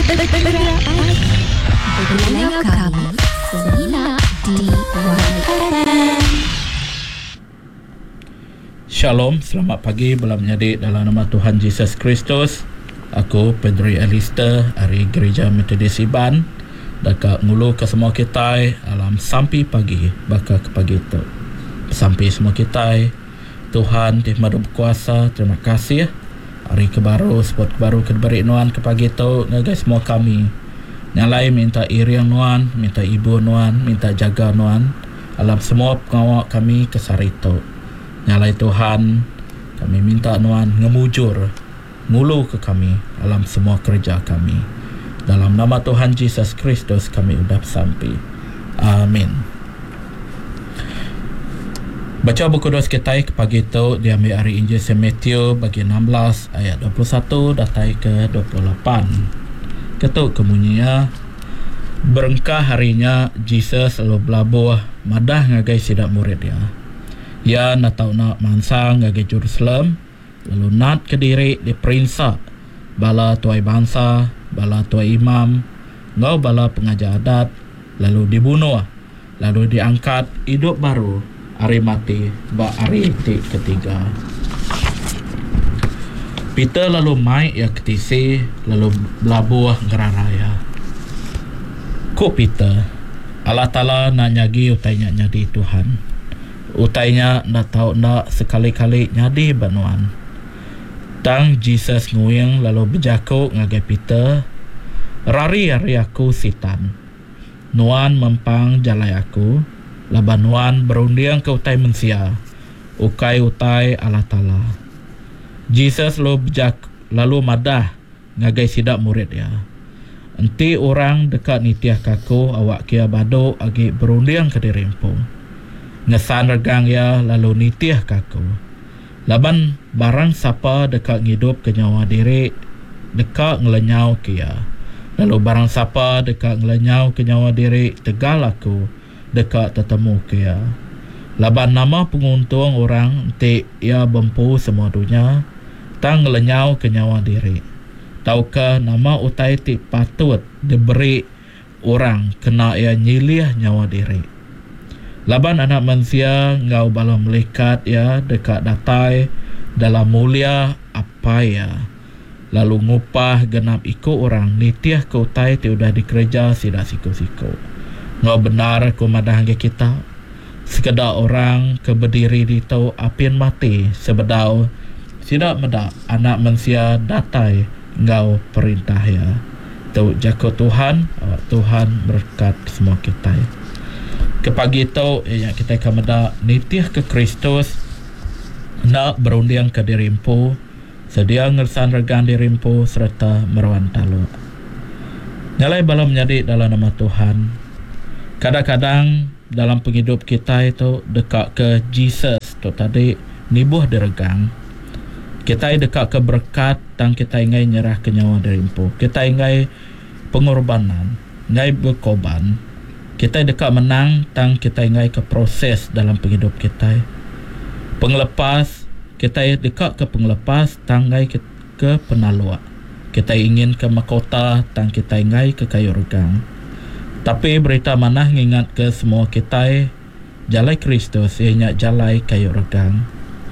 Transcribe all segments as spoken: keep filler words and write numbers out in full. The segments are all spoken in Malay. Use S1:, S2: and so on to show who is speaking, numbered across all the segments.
S1: Bergerak Bergerak kami Sejenak di Y F M.
S2: Shalom, selamat pagi, belam menyadik dalam nama Tuhan Yesus Kristus. Aku Pedri Alistair dari Gereja Metodis Iban. Dekat ngulu ke semua kita alam sampai pagi bakal ke pagi itu. Sampai semua kita Tuhan di Maha Berkuasa, terima kasih hari kebaru, sport kebaru kediberi nuan ke pagi itu ngagai semua kami. Nyalai minta iriang nuan, minta ibu nuan, minta jaga nuan alam semua pengawal kami ke sarito. Nyalai Tuhan, kami minta nuan ngemujur mulu ke kami dalam semua kerja kami. Dalam nama Tuhan Yesus Kristus kami udah sampai. Amin. Baca buku doa kita ke pagi itu diambil hari Injil Saint Matthew bagi enam belas ayat dua puluh satu datai ke dua puluh lapan. Ketuk kemunyinya, berengkah harinya Jesus lalu belabuh madah ngagai sidak murid dia. Ia nak tahu nak mansang ngagai Jerusalem lalu nat ke diri di perinsa bala tuai bangsa, bala tuai imam, ngau bala pengajar adat, lalu dibunuh, lalu diangkat hidup baru, hari mati, bak hari ketiga. Peter lalu mai ya ketisi, lalu belabuh ngeraraya. Ko Peter, Allah Ta'ala nak nyagi utainya nyadi Tuhan. Utainya nak tahu nak sekali-kali nyadi banuan. Tang Jesus nguyang lalu berjakuk ngagai Peter, rari-rari aku sitan. Nuan mempang jalai aku, laban nuan berundiang ke utai mensia, ukai utai Allah Ta'ala. Jesus lalu berjak lalu madah ngagai sidak murid dia. Enti orang dekat nitiah kaku awak kia baduk agi berundiang ke dirimpung. Ngesan regang ya lalu nitiah kaku. Laban barang siapa dekat ngidup ke nyawa diri, dekat ngelenyau kia. Lalu barang siapa dekat ngelenyau ke nyawa diri, tegal aku dekat tetemu kia. Laban nama penguntung orang ti ia bempu semua dunia, tang ngelenyau ke nyawa diri. Tahukah nama utai ti patut diberi orang kena ia nyilih nyawa diri. Laban anak manusia ngau bala melekat ya dekat datai dalam mulia apa ya. Lalu ngupah genap ikut orang nitiah ke utai ti udah dikerja sidak siku-siku. Ngau benar ku madah kita. Sekedar orang ke berdiri di tau apian mati sebedau sidak medak anak manusia datai ngau perintah ya. Tau jaga Tuhan, Tuhan berkat semua kita. Ke pagi itu yang kita akan mendak nitiah ke Kristus, nak berundiang ke dirimpu, sedia ngersan regan dirimpu serta meruan talu. Nyalai bala menjadi dalam nama Tuhan. Kadang-kadang dalam penghidup kita itu dekat ke Jesus tu tadi nibuh diregang. Kita dekat ke berkat dan kita ingin nyerah ke nyawa dirimpu. Kita ingin pengorbanan, ingin berkorban. Kita dekat menang tang kita ingai ke proses dalam penghidup kita. Penglepas, kita dekat ke penglepas tang ingai ke, ke penalua. Kita ingin ke mahkota tang kita ingai ke kayu regang. Tapi berita mana ngingat ke semua kita jalai Kristus ianya jalai kayu regang.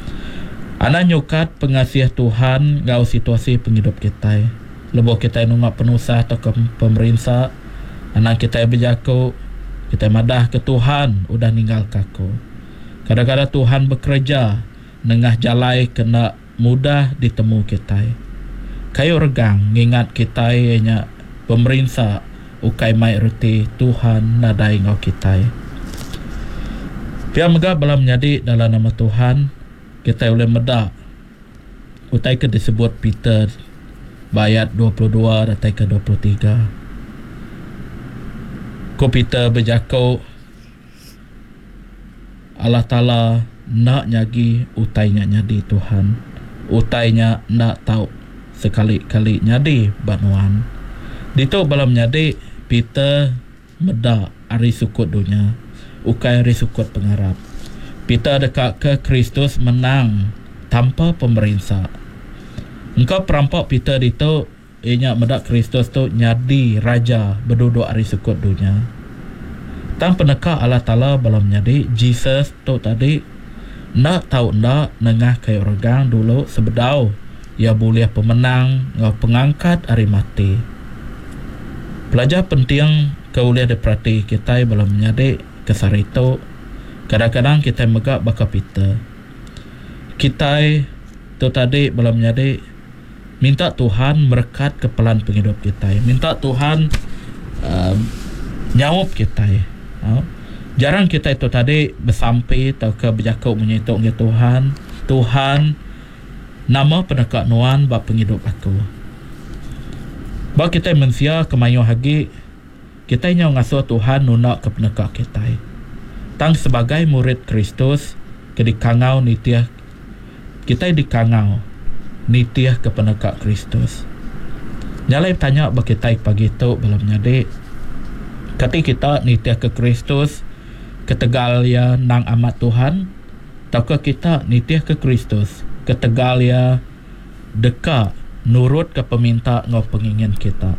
S2: Ana nyukat pengasiah Tuhan ngau situasi penghidup kita. Lebo kita nungak penusah atau ke pemerintah, anak kita berjaku. Kita madah ke Tuhan udah ninggal kaku. Kadang-kadang Tuhan bekerja nengah jalai kena mudah ditemu kita. Kayu regang ngingat kita ianya pemerintah ukai mai reti Tuhan nadai ngau kita. Pia megah bala menjadi dalam nama Tuhan kita boleh medak. Utai ke disebut Peter ayat dua puluh dua datai ke dua puluh tiga. Ko Peter berjakau Allah Ta'ala nak nyagi utainya nyadi Tuhan. Utainya nak tahu sekali-kali nyadi banuan. Dito balam nyadi Peter meda ari sukut dunia. Ukai ari sukut pengharap. Peter dekat ke Kristus menang tanpa pemerintah. Engkau perampok Peter dito ianya medak Kristus tu nyadi raja berduduk hari sekut dunia. Tang peneka Allah Ta'ala belum nyadi Jesus tu tadi nak tahu nak nengah kaya orang dulu sebedau ia boleh pemenang ngau pengangkat hari mati. Pelajar penting kau boleh diperhati kita belum nyadi kesar itu. Kadang-kadang kita megak bakal pita. Kita tu tadi belum nyadi minta Tuhan merekat kepelan penghidup kita. Minta Tuhan uh, nyawap kita. Uh, jarang kita itu tadi bersampai atau ke berjakau menyituk ke Tuhan. Tuhan, nama pendekat nuan bak penghidup aku. Bak kita mensia kemayu hagi, kita nyau ngasuh Tuhan nunak ke pendekat kita. Tang sebagai murid Kristus, ke dikangau nitiah, kita dikangau nitiah ke pendekat Kristus. Nyalai tanya bagi kita pagi itu belum nyadi. Kati kita nitiah ke Kristus, ketegal ya nang amat Tuhan, ataukah kita nitiah ke Kristus, ketegal ya deka nurut ke peminta ngau pengingin kita.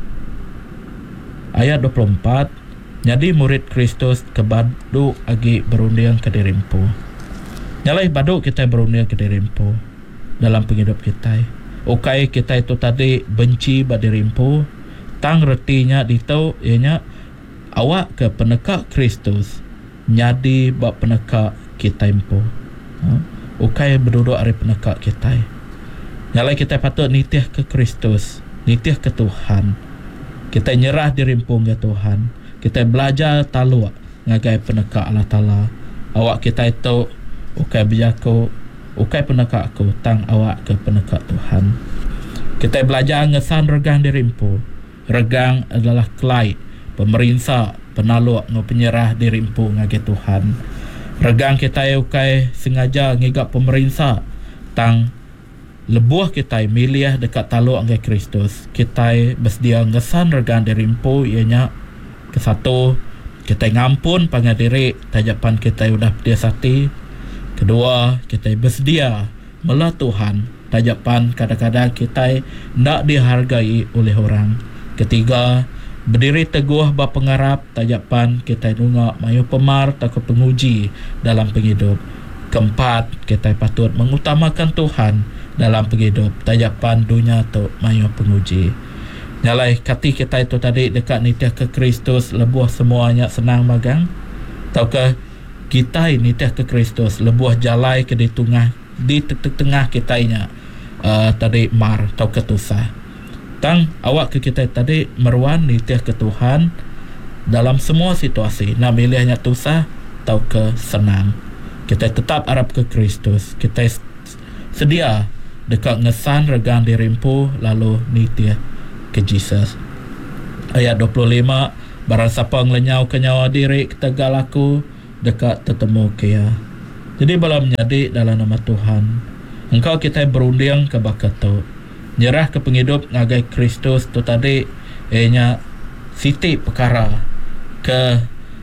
S2: Ayat dua puluh empat, jadi murid Kristus kebadu agi berundiang ke dirimpu. Nyalai badu kita berundiang ke dirimpu dalam penghidup kita. Ukai kita itu tadi benci badi rimpu, tang retinya ditau ianya awak ke peneka Kristus nyadi bab peneka kita impu. Ha? Ukai berduduk hari peneka kita. Nyalai kita patut nitiah ke Kristus, nitiah ke Tuhan. Kita nyerah dirimpung ke Tuhan. Kita belajar taluk ngagai peneka Allah Ta'ala. Awak kita itu ukai berjaku, ukai peneka aku, tang awak ke peneka Tuhan. Kita belajar ngesan regang dirimpu. Regang adalah kelai, pemerintah, penaluk, ngo penyerah dirimpu ngagai Tuhan. Regang kita ukai sengaja ngigap pemerintah, tang lebuah kita milih dekat taluk ngagai Kristus. Kita bersedia ngesan regang dirimpu, ianya ke satu, kita ngampun pangadiri tajapan kita udah biasati. Kedua, kita bersedia melah Tuhan tajapan kadang-kadang kita nak dihargai oleh orang. Ketiga, berdiri teguh bab pengarap tajapan kita nungak mayu pemar takut penguji dalam penghidup. Keempat, kita patut mengutamakan Tuhan dalam penghidup tajapan dunia tu mayu penguji. Nyalai kati kita itu tadi dekat nitiah ke Kristus lebuah semuanya senang magang. Taukah kita nitiah ke Kristus lebuah jalai ke di tengah di tengah kita nya uh, tadi mar tau ketusah. Tang awak ke kita tadi meruan nitiah ke Tuhan dalam semua situasi. Nak milihnya tusah tau ke senang. Kita tetap harap ke Kristus. Kita sedia dekat ngesan regang dirimpu lalu nitiah ke Jesus. Ayat dua puluh lima, barang siapa ngelenyau ke nyawa diri ketegal aku dekat tetemu kia. Jadi bala menjadi dalam nama Tuhan. Engkau kita berunding ke bakat tu. Nyerah ke penghidup ngagai Kristus tu tadi ianya siti perkara ke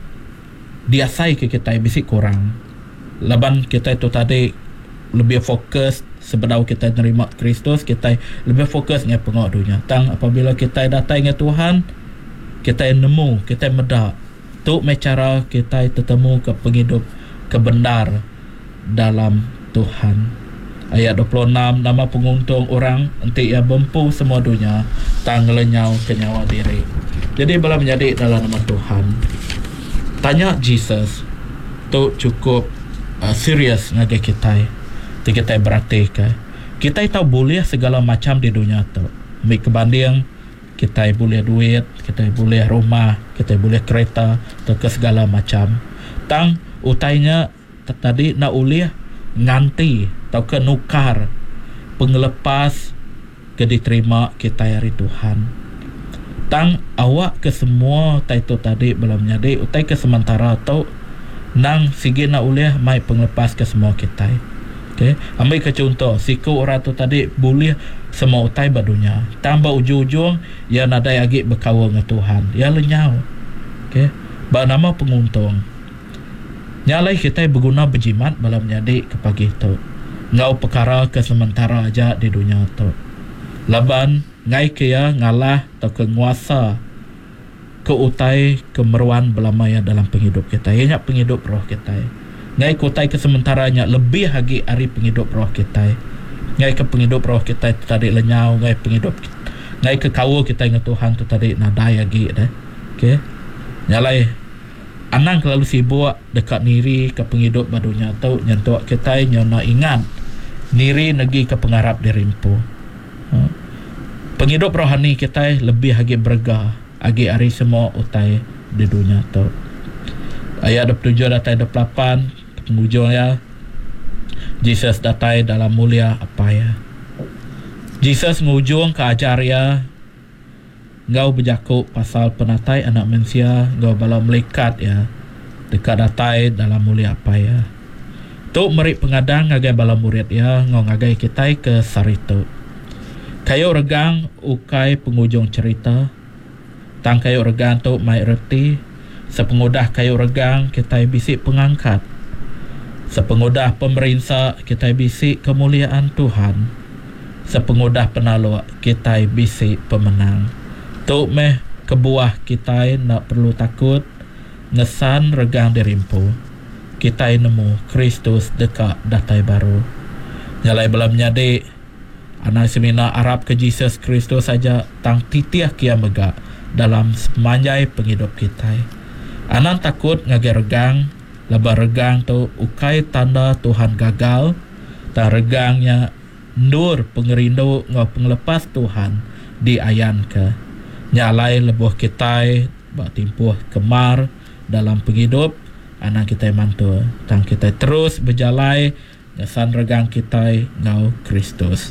S2: diasai ke kita bisi kurang. Laban kita itu tadi lebih fokus sebelum kita nerima Kristus, kita lebih fokusnya pengok dunia. Tang apabila kita datang ke Tuhan, kita nemu, kita medak tu cara kita tetemu ke penghidup kebenar dalam Tuhan. Ayat dua puluh enam, nama penguntung orang nanti ia bempu semua dunia, tang lenyau ke nyawa diri. Jadi bila menjadi dalam nama Tuhan, tanya Jesus tu cukup uh, serius ngagai kita. Kita berarti ke kita tahu boleh segala macam di dunia tu. Ambil kebanding kita boleh duit, kita boleh rumah, kita boleh kereta atau ke segala macam. Tang utainya tadi nak ulih nganti atau ke nukar pengelepas ke diterima kita hari Tuhan. Tang awak ke semua tai tu tadi belum nyadi utai ke sementara tu nang sigi nak ulih mai pengelepas ke semua kita. Okay. Ambil ke contoh, siku orang tu tadi boleh semua utai badunya. Tambah ujung-ujung, ia nadai lagi berkawal dengan Tuhan. Ia lenyau. Okay. Bahawa nama penguntung. Nyalai kita berguna berjimat dalam menjadi ke pagi tu. Ngau perkara ke sementara aja di dunia tu. Laban, ngai kia ngalah atau kenguasa keutai kemeruan belamaya dalam penghidup kita. Ianya penghidup roh kita. Ngai kutai kesementaranya lebih lagi hari penghidup roh kita. Ngai ke penghidup roh kita tu tadi lenyau, ngai penghidup ngai ke kawu kita dengan Tuhan tu tadi nadai lagi dah. Okey. Nyalai anang lalu sibuk dekat niri ke penghidup badunya tu nyentuh kita nyana ingat niri negi ke pengarap dirimpu. Ha. Penghidup rohani kita lebih lagi bergah agi hari semua utai di dunia tu. Ayat dua puluh tujuh datai dua puluh lapan penghujung ya. Jesus datai dalam mulia apa ya. Jesus ngujung ke ajar ya. Ngau berjakuk pasal penatai anak manusia, ngau bala melekat ya. Dekat datai dalam mulia apa ya. Tu merik pengadang ngagai bala murid ya, ngau ngagai kita ke saritu. Kayu regang ukai penghujung cerita. Tang kayu regang tu mai reti. Sepengudah kayu regang kita bisik pengangkat. Sepengudah pemerintah kita bisik kemuliaan Tuhan. Sepengudah penaluk kita bisik pemenang. Tu meh kebuah kita nak perlu takut. Ngesan regang dirimpu. Kita nemu Kristus dekat datai baru. Nyalai belam nyadi anak semina Arab ke Jesus Kristus saja tang titiah kia megak dalam semanjai penghidup kita. Anan takut ngagai regang. Lebar regang tu ukai tanda Tuhan gagal. Tak regangnya nur pengerindu ngau penglepas Tuhan diayan ke. Nyalai lebuh kita bak timpuh kemar dalam penghidup. Anak kita mantu. Tang kita terus berjalai ngesan regang kita ngau Kristus.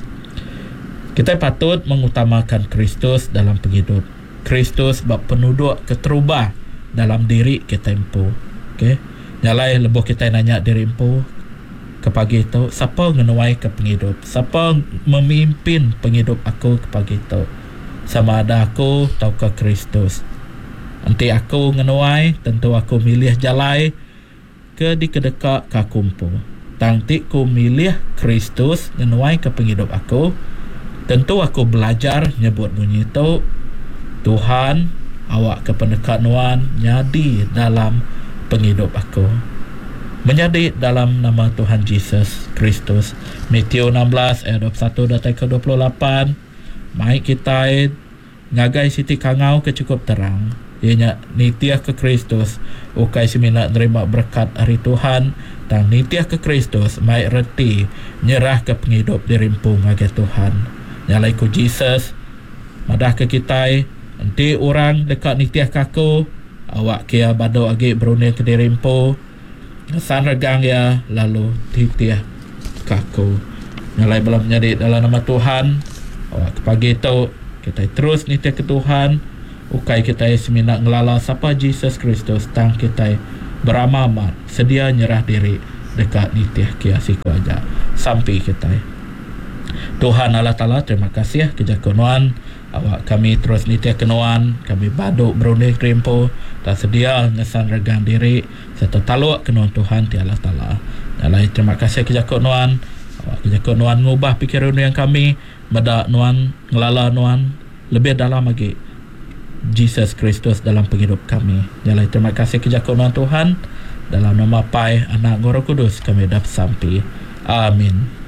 S2: Kita patut mengutamakan Kristus dalam penghidup. Kristus bak penuduk keterubah dalam diri kita empu. Okey. Nyalai lebuh kita nanya diri empu ke pagi itu, siapa ngenuai ke penghidup? Siapa memimpin penghidup aku ke pagi itu? Sama ada aku atau ke Kristus. Nanti aku ngenuai, tentu aku milih jalai ke di kedekak ke kumpu. Nanti aku milih Kristus ngenuai ke penghidup aku. Tentu aku belajar nyebut bunyi itu. Tuhan, awak ke pendekat nuan nyadi dalam penghidup aku. Menjadi dalam nama Tuhan Yesus Kristus. Matius enam belas ayat dua puluh satu datai ke dua puluh lapan. Mai kita ngagai siti kangau ke cukup terang. Ianya nitiah ke Kristus. Ukai semina nerima berkat hari Tuhan. Dan nitiah ke Kristus. Mai reti nyerah ke penghidup dirimpu ngagai Tuhan. Nyalai ku Jesus. Madah ke kita. Nanti orang dekat nitiah kaku. Awak kia bado agi beruni ke dirimpu. San regang ya lalu titiah kaku. Nyalai belum menjadi dalam nama Tuhan. Awak ke pagi itu kita terus nitiah ke Tuhan. Ukai kita semina ngelala siapa Jesus Kristus. Tang kita beramamat sedia nyerah diri dekat nitiah kia siku aja sampai kita. Tuhan Allah Ta'ala terima kasih kejakuan awak kami terus nitiah kenuan. Kami baduk berunding kerimpu. Tak sedia ngesan regang diri. Serta taluk kenuan Tuhan ti Allah Ta'ala. Nyalai terima kasih kejakuan nuan. Awak kejakuan nuan ngubah pikiran yang kami. Medak nuan ngelala nuan lebih dalam lagi Jesus Kristus dalam penghidup kami. Nyalai terima kasih kejakuan nuan Tuhan. Dalam nama Pai, Anak, Roh Kudus kami dapat sampai. Amin.